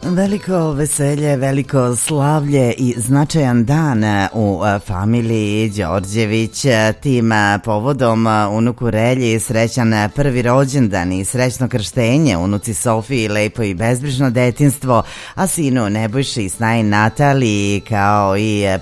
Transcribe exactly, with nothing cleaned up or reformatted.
Veliko veselje, veliko slavlje i značajan dan u familiji Đorđević. Tim povodom unuku Relji srećan prvi rođendan i srećno krštenje, unuci Sofiji lepo i bezbrižno detinstvo, a sinu Nebojši i snaji Nataliji kao i